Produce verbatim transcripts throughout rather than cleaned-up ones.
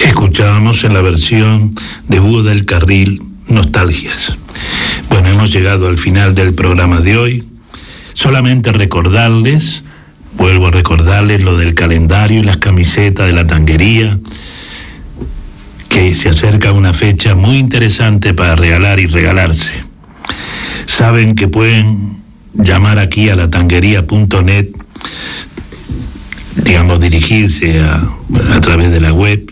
Escuchábamos en la versión de Hugo del Carril Nostalgias. Bueno, hemos llegado al final del programa de hoy. Solamente recordarles, vuelvo a recordarles lo del calendario y las camisetas de la tanguería, que se acerca una fecha muy interesante para regalar y regalarse. Saben que pueden llamar aquí a la tanguería punto net, digamos, dirigirse a, a través de la web,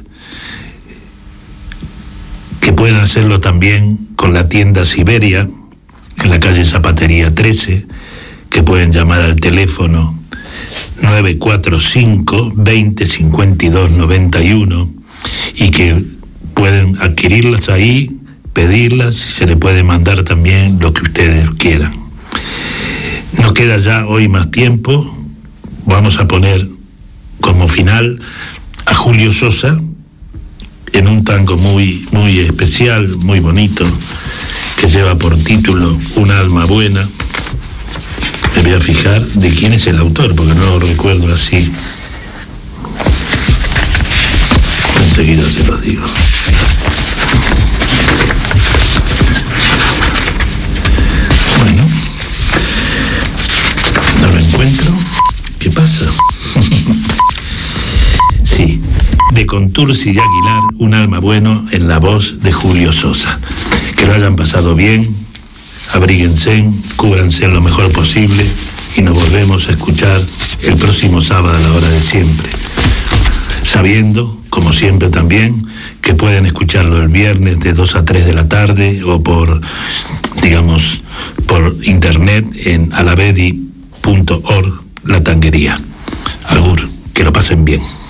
que pueden hacerlo también con la tienda Siberia, en la calle Zapatería trece, que pueden llamar al teléfono nueve cuatro cinco, veinte, cincuenta y dos, noventa y uno, y que pueden adquirirlas ahí, pedirlas, y se le puede mandar también lo que ustedes quieran. No queda ya hoy más tiempo. Vamos a poner como final a Julio Sosa en un tango muy, muy especial, muy bonito, que lleva por título Un alma buena. Me voy a fijar de quién es el autor, porque no lo recuerdo así. Enseguida se lo digo. Bueno, no lo encuentro. ¿Qué pasa? Sí, de Contursi y Aguilar, Un alma bueno, en la voz de Julio Sosa. Que lo hayan pasado bien, abríguense, cúbranse lo mejor posible y nos volvemos a escuchar el próximo sábado a la hora de siempre. Sabiendo, como siempre también, que pueden escucharlo el viernes de dos a tres de la tarde o por, digamos, por internet en alavedi punto org, la tanguería. Agur, que lo pasen bien.